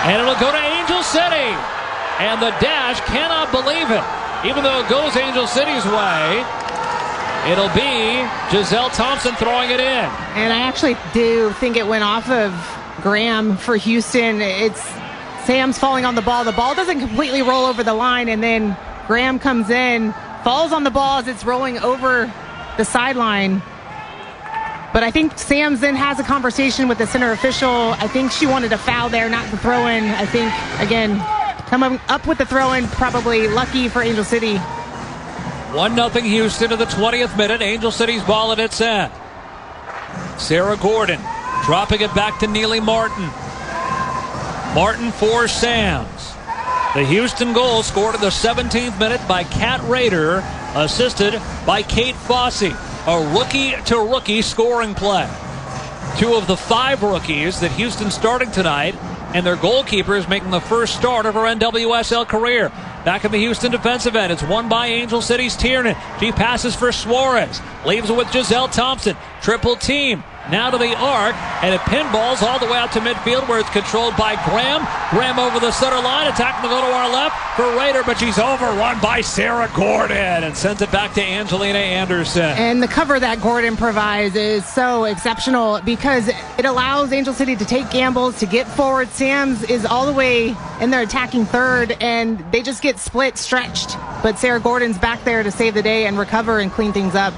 And it'll go to Angel City. And the Dash cannot believe it. Even though it goes Angel City's way, it'll be Giselle Thompson throwing it in. And I actually do think it went off of Graham for Houston. It's Sam's falling on the ball. The ball doesn't completely roll over the line, and then Graham comes in, falls on the ball as it's rolling over the sideline. But I think Sam's then has a conversation with the center official. I think she wanted a foul there, not the throw-in. I think, again, coming up with the throw-in, probably lucky for Angel City. 1-0 Houston to the 20th minute. Angel City's ball at its end. Sarah Gordon dropping it back to Neely Martin. Martin for Sams. The Houston goal scored in the 17th minute by Kat Rader, assisted by Kate Fossey. A rookie-to-rookie scoring play. 2 of the 5 rookies that Houston starting tonight, and their goalkeeper is making the first start of her NWSL career. Back in the Houston defensive end, it's won by Angel City's Tiernan. She passes for Suarez. Leaves it with Giselle Thompson. Triple team. Now to the arc, and it pinballs all the way out to midfield where it's controlled by Graham. Graham over the center line, attacking to go to our left for Rader, but she's overrun by Sarah Gordon and sends it back to Angelina Anderson. And the cover that Gordon provides is so exceptional because it allows Angel City to take gambles, to get forward. Sams is all the way in their attacking third, and they just get split, stretched. But Sarah Gordon's back there to save the day and recover and clean things up.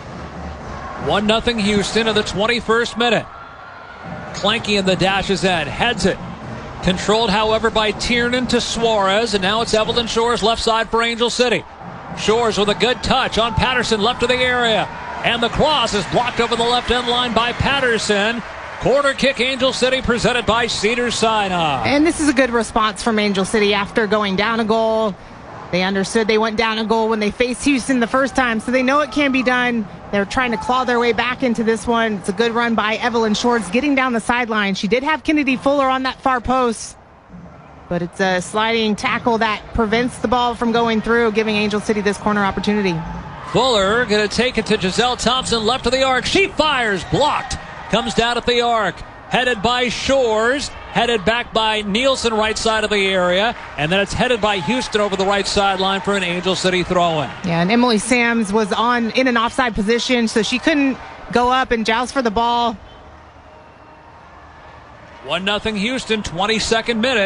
1-0 Houston in the 21st minute. Clanky in the Dash's end. Heads it. Controlled, however, by Tiernan to Suarez. And now it's Evelyn Shores left side for Angel City. Shores with a good touch on Patterson left of the area. And the cross is blocked over the left end line by Patterson. Corner kick Angel City presented by Cedars-Sinai. And this is a good response from Angel City after going down a goal. They understood they went down a goal when they faced Houston the first time, so they know it can be done. They're trying to claw their way back into this one. It's a good run by Evelyn Shores getting down the sideline. She did have Kennedy Fuller on that far post, but it's a sliding tackle that prevents the ball from going through, giving Angel City this corner opportunity. Fuller going to take it to Giselle Thompson left of the arc. She fires, blocked. Comes down at the arc. Headed by Shores. Headed back by Nielsen right side of the area. And then it's headed by Houston over the right sideline for an Angel City throw-in. Yeah, and Emily Sams was in an offside position, so she couldn't go up and joust for the ball. 1-0 Houston, 22nd minute.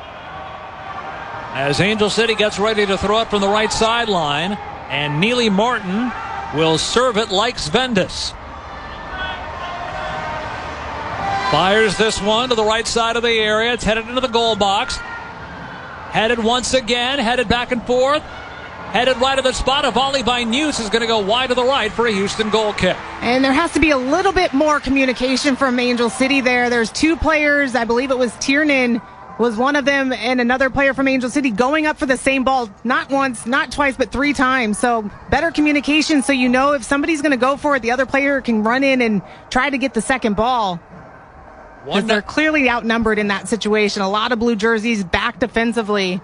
As Angel City gets ready to throw it from the right sideline. And Neely Martin will serve it like Svendis. Fires this one to the right side of the area. It's headed into the goal box. Headed once again. Headed back and forth. Headed right of the spot. A volley by News is going to go wide to the right for a Houston goal kick. And there has to be a little bit more communication from Angel City there. There's 2 players. I believe it was Tiernan was one of them and another player from Angel City going up for the same ball. Not once, not twice, but 3 times. So better communication so you know if somebody's going to go for it, the other player can run in and try to get the second ball. Because they're clearly outnumbered in that situation. A lot of blue jerseys back defensively.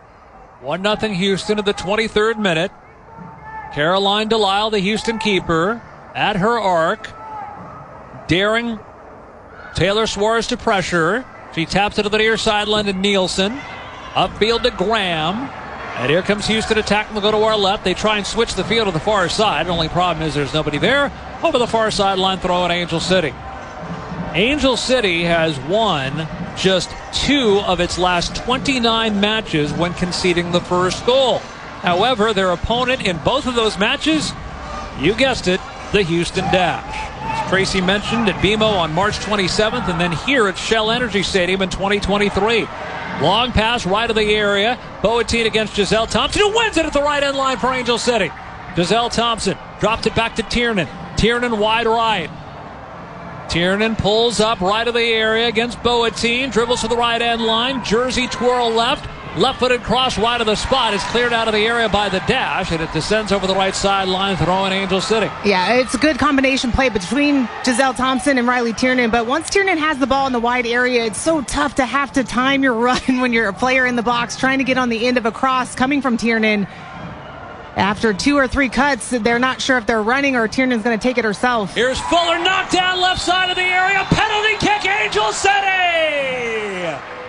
1-0 Houston in the 23rd minute. Caroline Delisle, the Houston keeper, at her arc. Daring Taylor Suarez to pressure. She taps it to the near sideline to Nielsen. Upfield to Graham. And here comes Houston attacking. They'll go to our left. They try and switch the field to the far side. The only problem is there's nobody there. Over the far sideline, throw in Angel City. Angel City has won just 2 of its last 29 matches when conceding the first goal. However, their opponent in both of those matches, you guessed it, the Houston Dash. As Tracy mentioned, at BMO on March 27th, and then here at Shell Energy Stadium in 2023. Long pass right of the area. Boateng against Giselle Thompson, who wins it at the right end line for Angel City. Giselle Thompson dropped it back to Tiernan. Tiernan wide right. Tiernan pulls up right of the area against Boateng. Dribbles to the right end line. Jersey twirl left. Left-footed cross right of the spot. It's cleared out of the area by the Dash, and it descends over the right sideline, throwing Angel City. Yeah, it's a good combination play between Giselle Thompson and Riley Tiernan. But once Tiernan has the ball in the wide area, it's so tough to have to time your run when you're a player in the box trying to get on the end of a cross coming from Tiernan. After 2 or 3 cuts, they're not sure if they're running or Tiernan's going to take it herself. Here's Fuller, knocked down left side of the area. Penalty kick, Angel City!